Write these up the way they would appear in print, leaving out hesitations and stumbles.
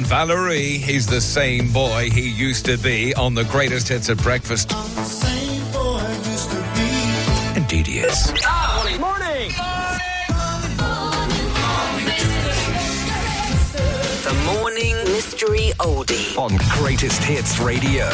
Valerie. He's the same boy he used to be on the greatest hits at breakfast. Indeed he is. Morning! The Morning Mystery Oldie On Greatest Hits Radio.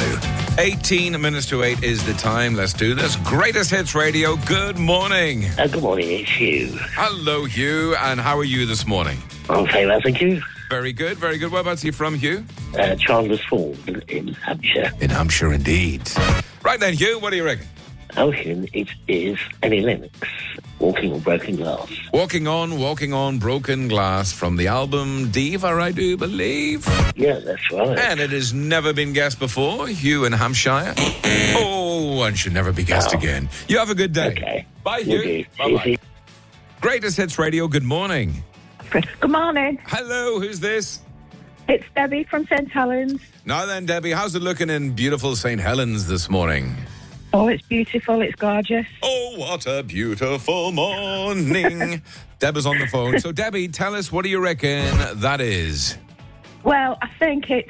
18 minutes to 8 is the time. Let's do this. Greatest Hits Radio. Good morning. Good morning, it's Hugh. Hello, Hugh. And how are you this morning? I'm very well, thank you. Very good, very good. Whereabouts are you from, Hugh? Chandler's Falls in Hampshire. In Hampshire, indeed. Right then, Hugh, what do you reckon? Ocean, it is Annie Lennox, Walking on Broken Glass. Walking on Broken Glass from the album Diva, I do believe. Yeah, that's right. And it has never been guessed before, Hugh in Hampshire. Oh, and should never be guessed again. You have a good day. Okay. Bye, Hugh. Bye-bye. Greatest Hits Radio, good morning. Good morning. Hello, who's this? It's Debbie from St. Helens. Now then, Debbie, how's it looking in beautiful St. Helens this morning? Oh, it's beautiful. It's gorgeous. Oh, what a beautiful morning. Deb is on the phone. So, Debbie, tell us, what do you reckon that is? Well, I think it's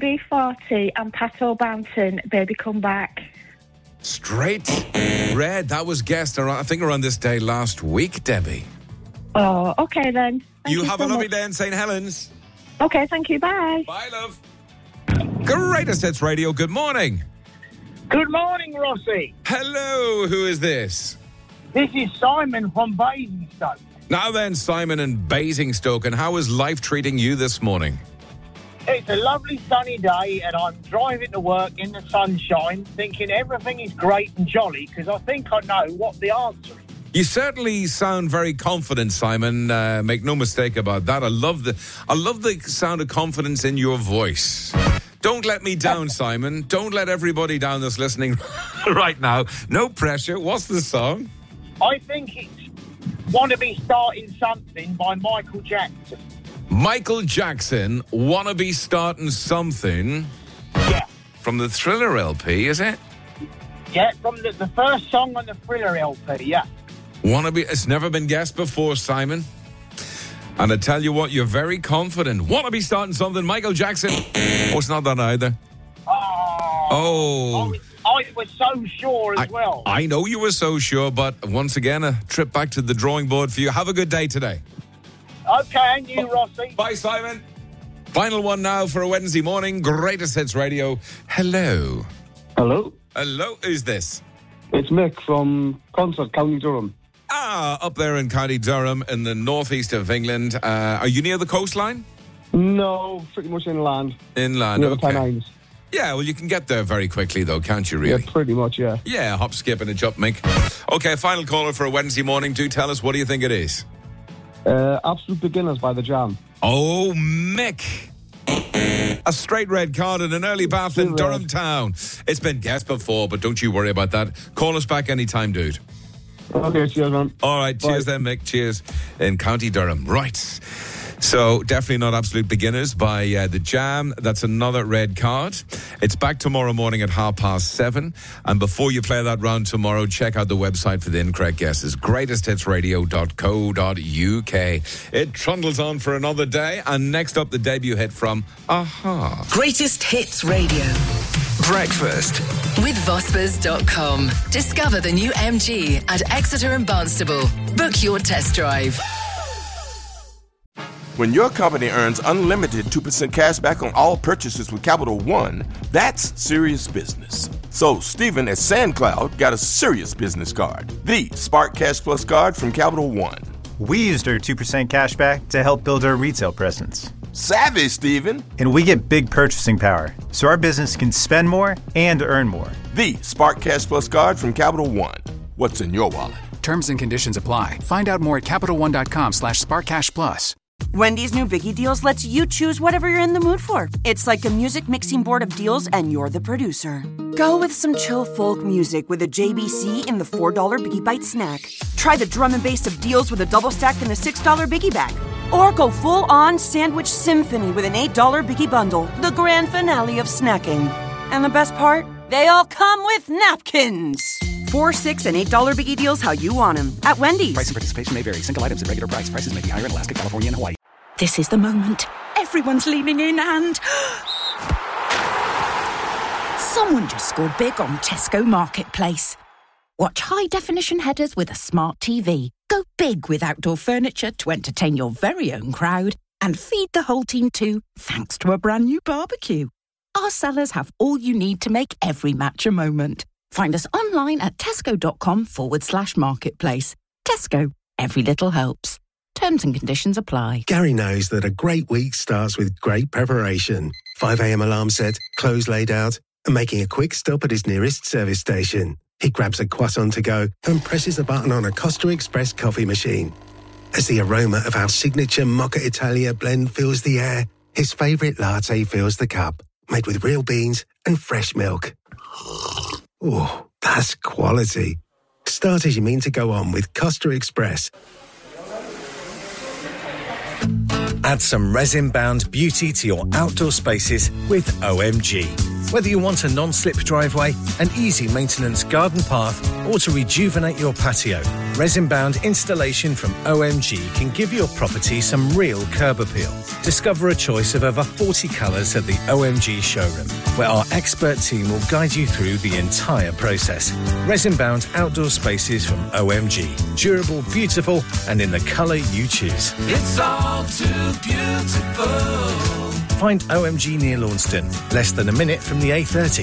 UB40 and Pat O'Banton, Baby Come Back. Straight red. That was guessed, I think, around this day last week, Debbie. Oh, okay then. Thank You have so a lovely much. day in St. Helens. Okay, thank you. Bye. Bye, love. Greatest Hits Radio, good morning. Good morning, Rossi. Hello, who is this? This is Simon from Basingstoke. Now then, Simon in Basingstoke, and how is life treating you this morning? It's a lovely sunny day and I'm driving to work in the sunshine thinking everything is great and jolly because I think I know what the answer is. You certainly sound very confident, Simon. Make no mistake about that. I love the sound of confidence in your voice. Don't let me down, Simon. Don't let everybody down that's listening right now. No pressure. What's the song? I think it's Want to Be Starting Something by Michael Jackson. Michael Jackson, Wanna Be Starting Something. Yeah. From the Thriller LP, is it? Yeah, from the first song on the Thriller LP, yeah. Wanna Be... It's never been guessed before, Simon. And I tell you what, you're very confident. Wanna Be Starting Something, Michael Jackson. Oh, it's not that either. Oh. I was so sure as well. I know you were so sure, but once again, a trip back to the drawing board for you. Have a good day today. Okay, and you, Rossi. Bye, Simon. Final one now for a Wednesday morning. Greatest Hits Radio. Hello. Hello. Hello, who's this? It's Mick from Consett, County Durham. Up there in County Durham in the northeast of England. Are you near the coastline? No, pretty much inland. Inland, Near the okay. Pennines. Yeah, well, you can get there very quickly, though, can't you, really? Yeah, pretty much, yeah. Yeah, hop, skip, and a jump, Mick. Okay, final caller for a Wednesday morning. Do tell us, what do you think it is? Absolute Beginners by The Jam. Oh, Mick. A straight red card in an early bath in Durham town. It's been guessed before, but don't you worry about that. Call us back anytime, dude. Okay, cheers, man. All right, cheers then, Mick. Cheers. In County Durham. Right. So, definitely not Absolute Beginners by The Jam. That's another red card. It's back tomorrow morning at 7:30. And before you play that round tomorrow, check out the website for the incorrect guesses. greatesthitsradio.co.uk. It trundles on for another day. And next up, the debut hit from Aha. Greatest Hits Radio Breakfast with Vospers.com. Discover the new MG at Exeter and Barnstable. Book your test drive. When your company earns unlimited 2% cash back on all purchases with Capital One, that's serious business. So Stephen at SandCloud got a serious business card, the Spark Cash Plus card from Capital One. We used our 2% cash back to help build our retail presence. Savvy, Stephen. And we get big purchasing power, so our business can spend more and earn more. The Spark Cash Plus card from Capital One. What's in your wallet? Terms and conditions apply. Find out more at CapitalOne.com/SparkCashPlus. Wendy's new Biggie Deals lets you choose whatever you're in the mood for. It's like a music mixing board of deals, and you're the producer. Go with some chill folk music with a JBC in the $4 Biggie Bite snack. Try the drum and bass of deals with a double stack in the $6 Biggie Bag. Or go full-on sandwich symphony with an $8 Biggie Bundle, the grand finale of snacking. And the best part? They all come with napkins. $4, $6, and $8 Biggie Deals how you want them. At Wendy's. Price and participation may vary. Single items at regular price. Prices may be higher in Alaska, California, and Hawaii. This is the moment everyone's leaning in and... someone just scored big on Tesco Marketplace. Watch high-definition headers with a smart TV. Go big with outdoor furniture to entertain your very own crowd. And feed the whole team too, thanks to a brand new barbecue. Our sellers have all you need to make every match a moment. Find us online at tesco.com/marketplace. Tesco, every little helps. Terms and conditions apply. Gary knows that a great week starts with great preparation. 5 a.m. alarm set, clothes laid out, and making a quick stop at his nearest service station. He grabs a croissant to go and presses a button on a Costa Express coffee machine. As the aroma of our signature Mocha Italia blend fills the air, his favourite latte fills the cup, made with real beans and fresh milk. Oh, that's quality. Start as you mean to go on with Costa Express. Add some resin-bound beauty to your outdoor spaces with OMG. Whether you want a non-slip driveway, an easy maintenance garden path, or to rejuvenate your patio, resin-bound installation from OMG can give your property some real curb appeal. Discover a choice of over 40 colours at the OMG showroom, where our expert team will guide you through the entire process. Resin-bound outdoor spaces from OMG. Durable, beautiful, and in the colour you choose. It's all too beautiful. Find OMG near Launceston, less than a minute from the A30.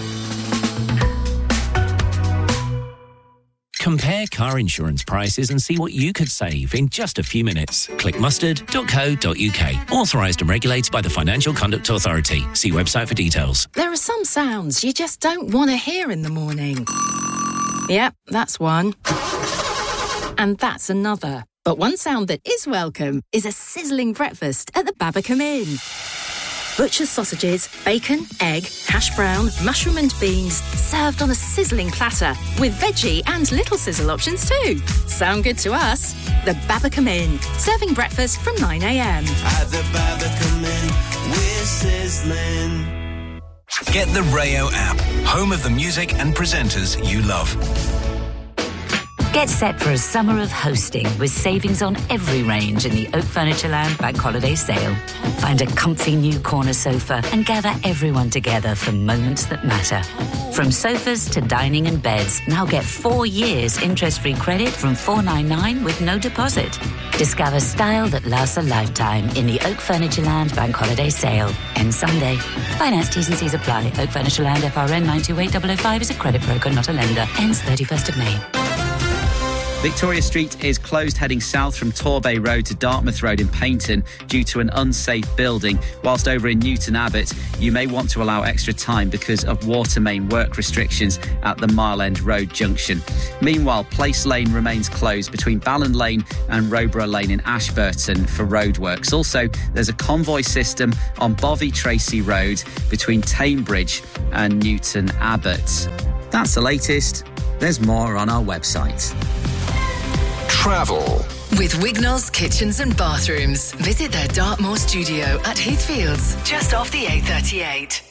Compare car insurance prices and see what you could save in just a few minutes. Click mustard.co.uk. Authorised and regulated by the Financial Conduct Authority. See website for details. There are some sounds you just don't want to hear in the morning. Yep, that's one. And that's another. But one sound that is welcome is a sizzling breakfast at the Babacom Inn. Butcher's sausages, bacon, egg, hash brown, mushroom and beans, served on a sizzling platter with veggie and little sizzle options too. Sound good to us? The Babacom Inn, serving breakfast from 9 a.m. At the Babacom Inn, we're sizzling. Get the Rayo app, home of the music and presenters you love. Get set for a summer of hosting with savings on every range in the Oak Furnitureland Bank Holiday Sale. Find a comfy new corner sofa and gather everyone together for moments that matter. From sofas to dining and beds, now get 4 years interest-free credit from $499 with no deposit. Discover style that lasts a lifetime in the Oak Furnitureland Bank Holiday Sale. Ends Sunday. Finance T's and C's apply. Oak Furnitureland FRN 928005 is a credit broker, not a lender. Ends 31st of May. Victoria Street is closed heading south from Torbay Road to Dartmouth Road in Paignton due to an unsafe building, whilst over in Newton Abbot you may want to allow extra time because of water main work restrictions at the Mile End Road junction. Meanwhile, Place Lane remains closed between Ballan Lane and Rowborough Lane in Ashburton for roadworks. Also, there's a convoy system on Bovey Tracy Road between Tamebridge and Newton Abbot. That's the latest. There's more on our website. Travel. With Wignall's Kitchens and Bathrooms. Visit their Dartmoor studio at Heathfields, just off the A38.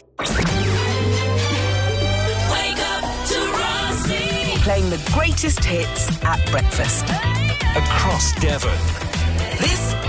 Wake up to Rossi. Playing the greatest hits at breakfast. Across Devon. This